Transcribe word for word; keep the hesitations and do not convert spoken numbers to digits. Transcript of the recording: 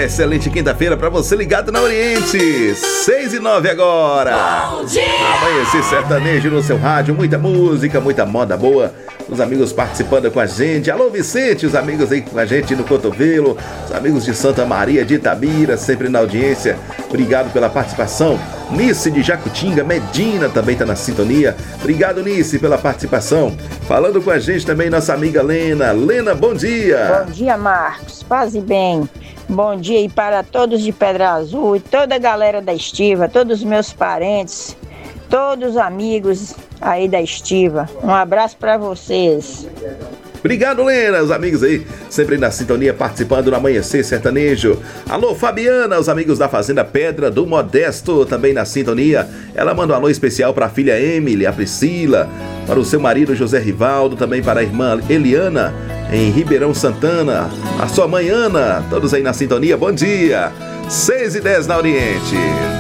excelente quinta-feira pra você ligado na Oriente. seis e nove agora. Bom dia! Amanhecer sertanejo no seu rádio, muita música, muita moda boa. Os amigos participando com a gente. Alô, Vicente, os amigos aí com a gente no Cotovelo. Os amigos de Santa Maria de Itabira, sempre na audiência. Obrigado pela participação. Nice de Jacutinga, Medina também tá na sintonia. Obrigado, Nice, pela participação. Falando com a gente também nossa amiga Lena. Lena, bom dia. Bom dia, Marcos. Paz e bem. Bom dia aí para todos de Pedra Azul e toda a galera da Estiva, todos os meus parentes, todos os amigos aí da Estiva. Um abraço para vocês. Obrigado, Lena, os amigos aí, sempre na sintonia, participando no Amanhecer Sertanejo. Alô, Fabiana, os amigos da Fazenda Pedra do Modesto, também na sintonia. Ela manda um alô especial para a filha Emily, a Priscila, para o seu marido José Rivaldo, também para a irmã Eliana, em Ribeirão Santana, a sua mãe Ana, todos aí na sintonia, bom dia. seis e dez na Oriente.